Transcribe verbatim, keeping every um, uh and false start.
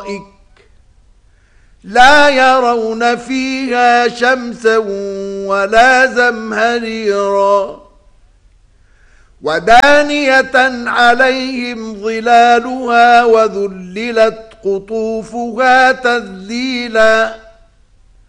الأرائك لا يرون فيها شمسا ولا زمهريرا ودانية عليهم ظلالها وذللت قطوفها تذليلا